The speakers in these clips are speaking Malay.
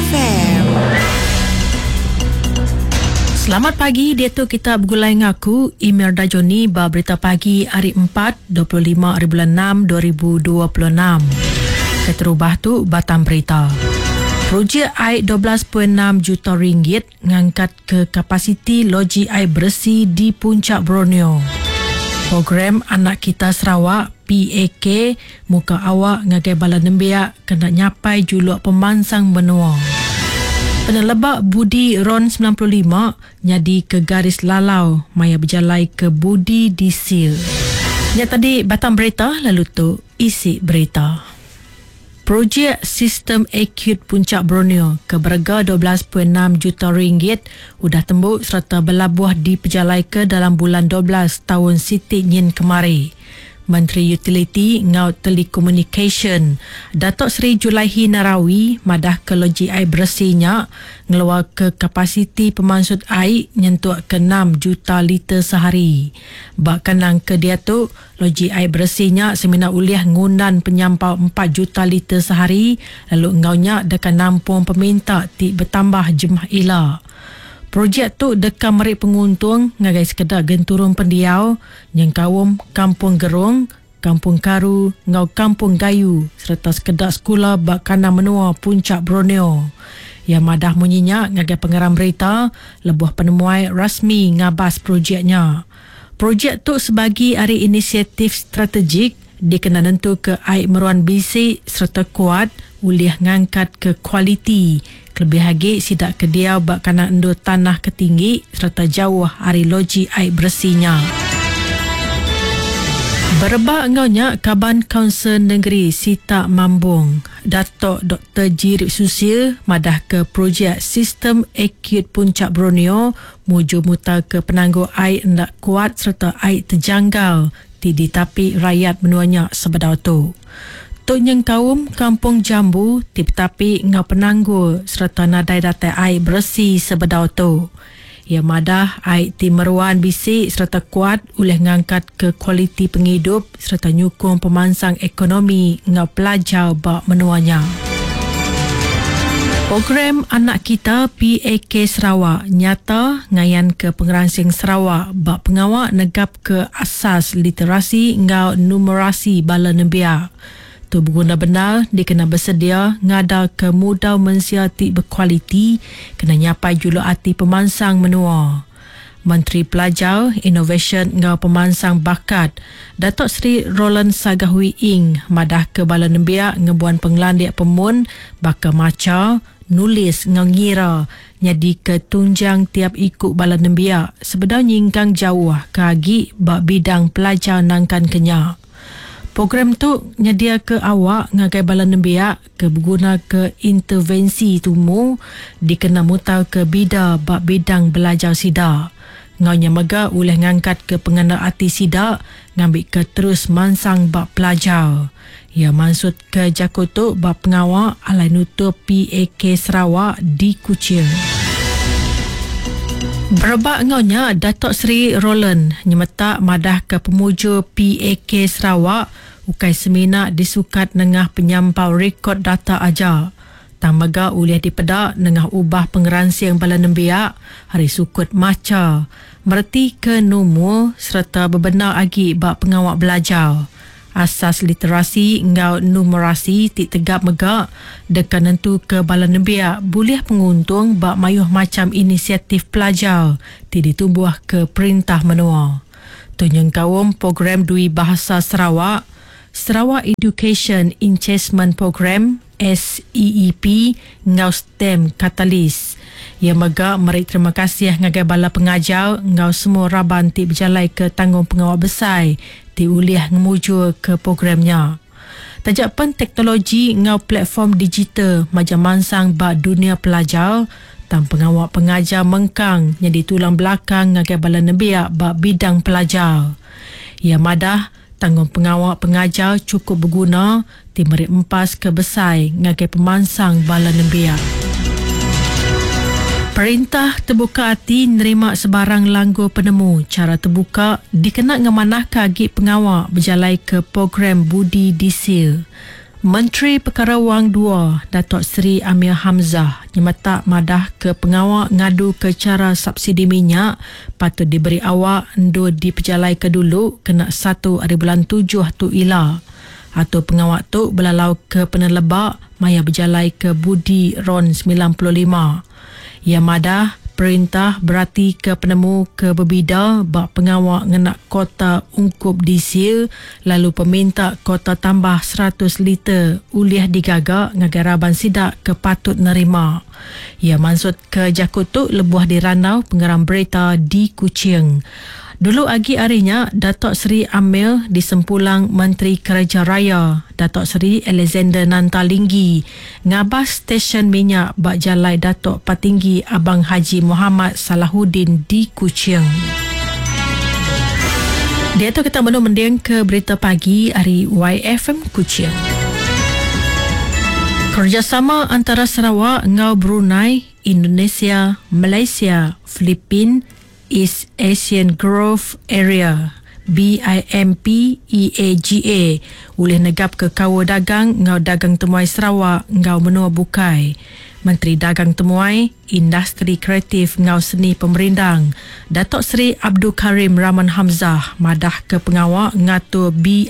FM. Selamat pagi, dia tu kita bergulai ngaku Imelda Joni ba berita pagi hari 4 25 hari bulan 6 2026. Keterubah tu batang berita. Projek air 12.6 juta ringgit ngangkat ke kapasiti loji air bersih di Puncak Borneo. Program Anak Kita Sarawak PAK muka awak ngagai bala nembiak kena nyapai juluk pemansang benua. Penelebak Budi RON 95 nyadi ke garis lalau maya berjalai ke Budi Disil. Nya tadi batang berita lalu tu isi berita. Projek Sistem Akut Puncak Borneo ke berharga 12.6 juta ringgit sudah tembuk serta berlabuh diperjalai ke dalam bulan 12 tahun Siti Nyin kemari. Menteri Utility ngau Telecommunication Datuk Seri Julaihi Narawi madah ke loji air bersihnya ngeluar ke kapasiti pemansut air nyentuh ke 6 juta liter sehari. Bahkan ke dia tu loji air bersihnya semina uliah ngundan penyampau 4 juta liter sehari lalu ngaunya dekat nampung peminta ti bertambah jumlah ila. Projek tu dekam merik penguntung ngagai sekedar genturun pendiau yang kawum Kampung Gerung, Kampung Karu, ngau Kampung Gayu serta sekedar sekolah bakana menua Puncak Borneo. Yang madah munyinya ngagai pengarang berita lebuh penemuai rasmi ngabas projeknya. Projek tu sebagai hari inisiatif strategik dikena nentu ke air meruan bisi serta kuat uliah ngangkat ke kualiti. Lebih lagi sidak kediau bak kana endo tanah ketinggi serta jauh hari loji air bersihnya. Berebak engaunya Kaban Kaunsil Negeri Sita Mambung, Datuk Dr. Jirib Susil madah ke projek Sistem Akut Puncak Borneo muju muta ke penangguh air hendak kuat serta air terjanggal di tapi rakyat menuanya sebedau tu. Tok Nyeng Kaum Kampung Jambu tip-tapi ngau penangguh serta nadai datai air bersih sebedau tu. Ia madah air timeruan bisi serta kuat oleh ngangkat ke kualiti penghidup serta nyukung pemansang ekonomi ngau pelajar bak menuanya. Program Anak Kita PAK Sarawak nyata ngayan ke Pengeransing Sarawak bak pengawak negap ke asas literasi ngau numerasi bala nembiak. Tu berguna benar dikena bersedia ngada ke mudau mensiasati berkualiti kena nyapai juluk hati pemansang menua. Menteri Pelajar, Innovation ngau pemansang bakat Datuk Seri Roland Sagahui Ing madah ke bala nembiak ngebuan penglandik pemun baka maca nulis ngau ngira nyadi ke tunjang tiap ikut bala nembiak sebedau nyingkang jauh kagi bak bidang pelajar nangkan kenyak. Program tu nyedia ke awak ngagai bala nembiak ke berguna ke intervensi tumu dikena mutau ke bida bak bidang belajar sidak. Ngaunya mega oleh ngangkat ke pengena hati sidak ngambil ke terus mansang bak pelajar. Ia maksud ke jakutuk bak pengawak alai nutup PAK Sarawak di Kuching. Berebak ngaunya Datuk Seri Roland nyemetak madah ke pemuja PAK Sarawak ukai semina disukat nengah penyampau rekod data aja. Tamaga uliah dipedak nengah ubah pengeransing bala nembiak hari sukut maca. Merti ke nombor serta bebenar agi bak pengawak belajar. Asas literasi ngau numerasi tik tegap megak dekat nentu ke bala nembiak boleh penguntung bak mayuh macam inisiatif pelajar ti ditumbuh ke perintah menua. Tunyeng Kawum program Dui Bahasa Sarawak Sarawak Education Enhancement Program SEEP ngau STEM Catalyst. Ia megak meri terima kasih ngagai bala pengajar ngau semua raban ti berjalai ke tanggung pengawal besar ti uliah ngemuju ke programnya. Tajapan teknologi ngau platform digital majam mansang bak dunia pelajar tam pengawal pengajar mengkang yang ditulang belakang ngagai bala nembiak bak bidang pelajar. Ia madah tanggung pengawal pengajar cukup berguna ti meri empas ke besar ngagai pemansang bala nembiak. Perintah terbuka hati nerima sebarang langgur penemu cara terbuka dikena ngamanah kagi pengawal berjalai ke program Budi Disil. Menteri Perkara Wang II, Datuk Seri Amir Hamzah, nyemetak madah ke pengawal ngadu ke cara subsidi minyak patut diberi awak ndo diperjalai ke dulu kena 1 hari bulan 7 tu ila. Atau pengawal tu belalau ke penelebak maya berjalai ke Budi RON 95. Ia madah perintah berarti ke penemu ke berbida bak pengawal ngenak kota ungkup diesel lalu peminta kota tambah 100 liter uliah digagak ngagaraban sidak ke patut nerima. Ia maksud ke jakut tu lebuah di randau pengeram berita di Kuching. Dulu agi harinya, Datuk Seri Amir di sempulang Menteri Kerja Raya, Datuk Seri Alexander Nantalinggi, ngabas stesen minyak bak jalai Datuk Patinggi Abang Haji Muhammad Salahuddin di Kuching. Dia tu kita mending ke berita pagi hari YFM Kuching. Kerjasama antara Sarawak ngau Brunei, Indonesia, Malaysia, Filipin, East Asian Growth Area BIMPEAGA oleh negap ke kawa dagang ngau dagang temuai Sarawak ngau menua bukai. Menteri Dagang Temuai, Industri Kreatif ngau seni pemerindang, Datuk Seri Abdul Karim Rahman Hamzah madah ke pengawal ngatur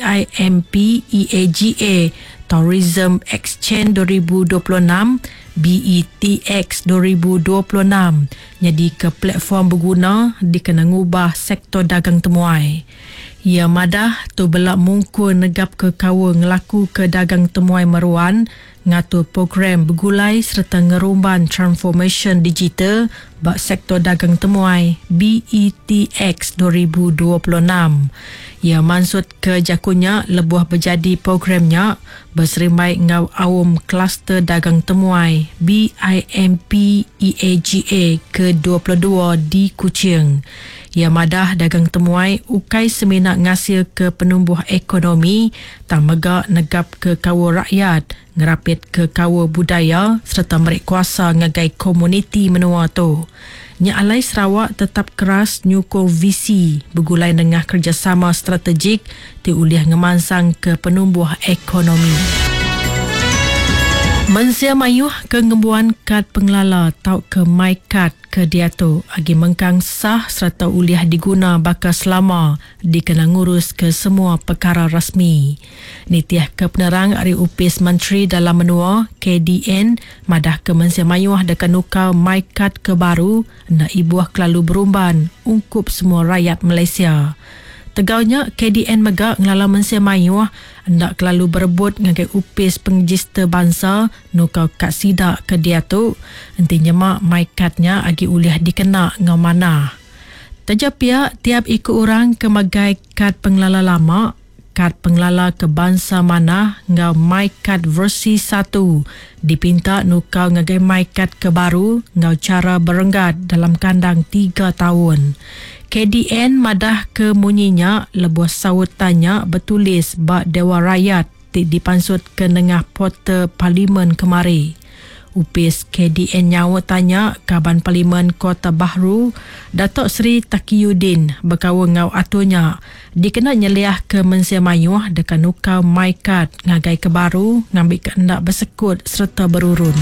BIMPEAGA Tourism Exchange 2026 BETX 2026 jadi ke platform berguna dikena ngubah sektor dagang temuai. Ia madah tu belak mungkul negap ke kawa ngelaku ke dagang temuai meruan ngatur program bergulai serta ngerumban transformation digital bak sektor dagang temuai BETX 2026. Ia maksud ke jakunya lebuah berjadi programnya berserimai ngau awam kluster dagang temuai BIMPEAGA ke-22 di Kuching. Ia madah dagang temuai ukai seminat ngasil ke penumbuh ekonomi tang megak negap ke kawa rakyat ngerapit ke kawa budaya serta merik kuasa ngagai komuniti menua tu. Nya alai Sarawak tetap keras nyukung visi bergulai dengan kerjasama strategik diuliah ngemansang ke penumbuh ekonomi. Mensia mayuh ke ngembuan kad pengelala tau ke MyCard ke dia tu agi mengkang sah serta uliah diguna bakal selama dikena ngurus ke semua perkara rasmi. Nitiah ke penerang Ari Upis Menteri Dalam Menua KDN madah ke mensia mayuh dekan nukau MyCard ke baru nak ibuah kelalu berumban ungkup semua rakyat Malaysia. Tegaunya KDN megak ngelala mensia mayuh hendak kelalu berebut ngagai upis pengejister bangsa nukau kat sidak ke dia tu entinya mak MyCardnya agi uliah dikena ngau mana. Tajapia tiap ikut orang ke magai kad pengelala lama, kad pengelala ke bangsa mana ngau MyCard versi 1 dipinta nukau ngagai MyCard ke baru ngau cara berenggat dalam kandang 3 tahun. KDN madah ke munyinya lebuah sawetannya bertulis bak Dewan Rakyat dipansut ke nengah portal Parlimen kemari. Upis KDN nyawa tanya Kaban Parlimen Kota Bahru Datuk Seri Taqiyuddin berkawa ngau atunya dikena nyeliah ke mensia mayuh dekan nukau MyCard ngagai ke baru ngambil keendak bersekut serta berurun.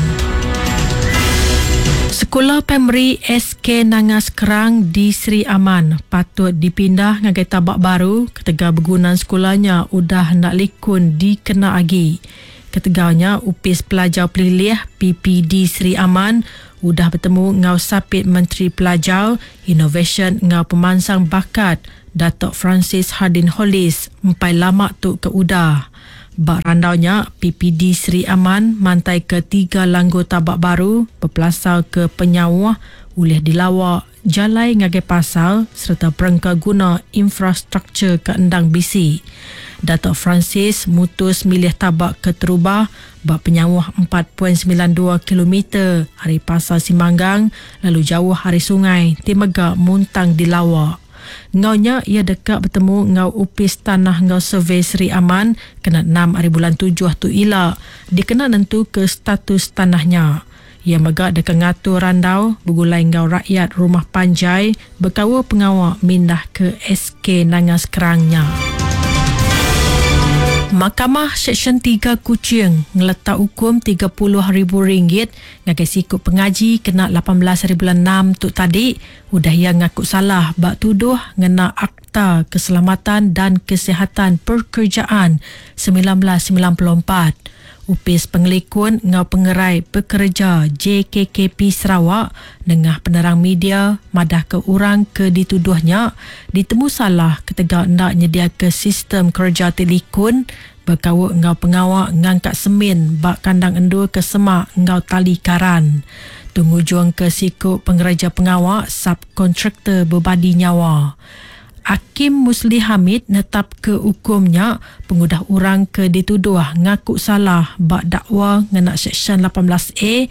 Sekolah Primary SK Nangas Kerang di Seri Aman patut dipindah ngagai tabak baru ketika bergunan sekolahnya udah hendak likun dikena agi. Ketegaunya upis pelajar pelilih PPD Seri Aman udah bertemu ngau sapit Menteri Pelajar, Innovation ngau pemansang bakat Datuk Francis Hardin Hollis empai lama tu ke udah. Bak randaunya, PPD Seri Aman mantai ke 3 langgo tabak baru berpelasal ke Penyawah, ulih dilawak, jalai ngagai pasal serta perengka guna infrastruktur ke Endang BC. Datuk Francis mutus milih tabak ke Terubah bak Penyawah 4.92 km hari pasal Simanggang lalu jauh hari sungai Timegak muntang dilawak. Ngaunya ia dekat bertemu ngau upis tanah ngau survey Seri Aman kena 6 hari bulan 7 tu ila dikena nentu ke status tanahnya. Ia megak dekat ngatur randau bergulai ngau rakyat rumah Panjai berkawa pengawal mindah ke SK Nangas Kerangnya. Mahkamah Seksyen 3 Kuching ngeletak hukum RM30,000 ngagai sikut pengaji kena 18/6 tuk tadi udah yang ngaku salah bak tuduh ngena Akta Keselamatan dan Kesihatan Pekerjaan 1994. Upis pengelikun ngau pengerai pekerja JKKP Sarawak dengah penerang media madah ke orang ke dituduhnya ditemu salah ketika nak nyedia ke sistem kerja telekon berkawak ngau pengawak ngangkat semen bak kandang endur ke semak ngau tali karan. Tunggu ke sikut pengereja pengawak subkontraktor berbadi nyawa. Hakim Musli Hamid netap ke hukumnya pengudah orang ke dituduh ngaku salah bak dakwa ngena Seksyen 18A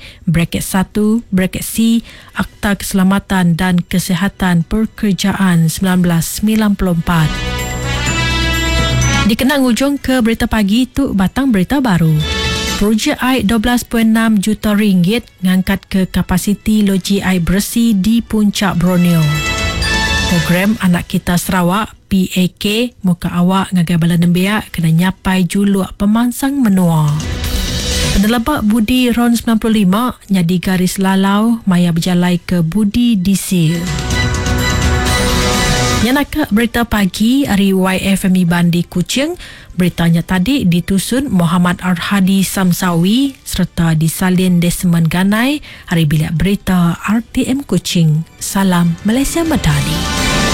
(1) Akta Keselamatan dan Kesihatan Pekerjaan 1994. Dikenang ujung ke berita pagi tu batang berita baru. Projek air RM12.6 juta ngangkat ke kapasiti loji air bersih di Puncak Borneo. Program Anak Kita Sarawak PAK muka awak ngagai bala nembiak kena nyapai juluk pemansang menua. Penelabak Budi RON 95 nyadi garis lalau maya berjalai ke Budi DC. Yang nak berita pagi hari YFMI Bandi Kuching, beritanya tadi ditusun Muhammad Arhadi Samsawi serta disalin Desmond Ganai hari bilik berita RTM Kuching. Salam Malaysia Madani.